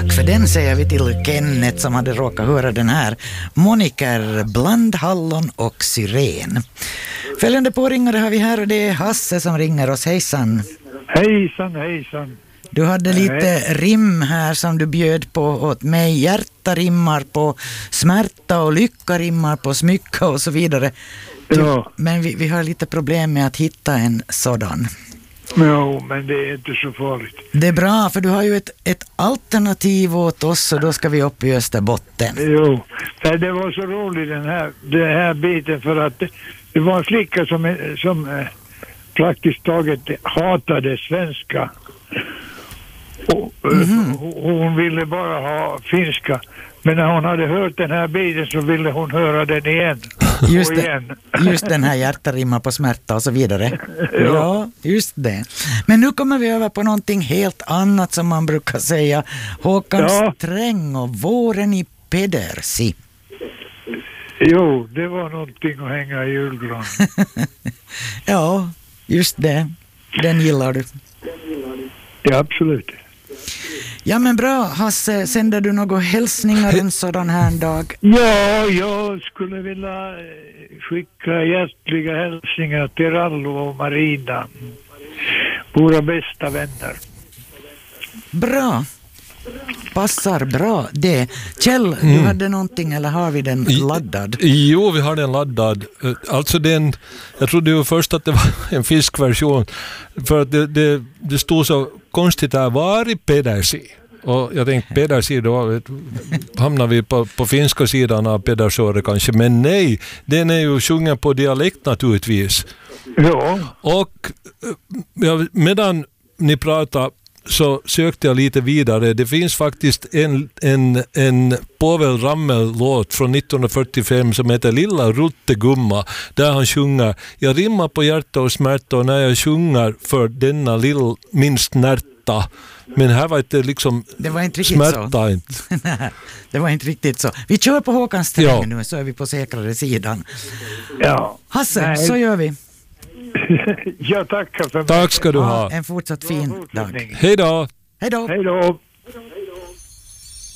tack för den säger vi till Kenneth som hade råkat höra den här. Moniker, blandhallon och syren. Följande påringare har vi här och det är Hasse som ringer oss. Hejsan. Hejsan, hejsan. Du hade lite rim här som du bjöd på åt mig. Hjärta rimmar på smärta och lycka rimmar på smycka och så vidare. Ja. Men vi har lite problem med att hitta en sådan. Ja, men det är inte så farligt. Det är bra, för du har ju ett alternativ åt oss och då ska vi upp i Österbotten. Jo, det var så roligt den här biten för att det var en flicka som praktiskt taget hatade svenska. Och, hon ville bara ha finska. Men när hon hade hört den här biten så ville hon höra den igen. Just den här hjärta rimmar på smärta och så vidare. Ja, just det. Men nu kommer vi över på någonting helt annat som man brukar säga. Håkan Sträng och våren i Pedersi. Jo, det var någonting att hänga i julgran. Ja, just det. Den gillar du. Ja, absolut. Ja, men bra. Hasse, sänder du några hälsningar en sådan här dag? Ja, jag skulle vilja skicka hjärtliga hälsningar till Rallo och Marina. Våra bästa vänner. Bra. Passar bra det. Kjell, du hade någonting eller har vi den laddad? Jo, vi har den laddad. Alltså jag trodde ju först att det var en fiskversion. För att det stod så konstigt här, var i Pedersi? Och jag tänkte Pedersi då hamnar vi på finska sidan av Pedersöre kanske. Men nej, den är ju sjungen på dialekt naturligtvis. Ja. Och medan ni pratar så sökte jag lite vidare. Det finns faktiskt en Povel Ramel-låt från 1945 som heter Lilla Ruttegumma, där han sjunger: jag rimmar på hjärta och smärta och när jag sjunger för denna min snärta. Men här var det liksom det var inte riktigt smärta så. inte. Nej, det var inte riktigt så. Vi kör på Håkan Sträng nu så är vi på säkrare sidan. Ja. Hasse, så gör vi. Jag tackar för mig. Tack ska du ha. En fortsatt fin dag. Hej då. Hej då. Hej då.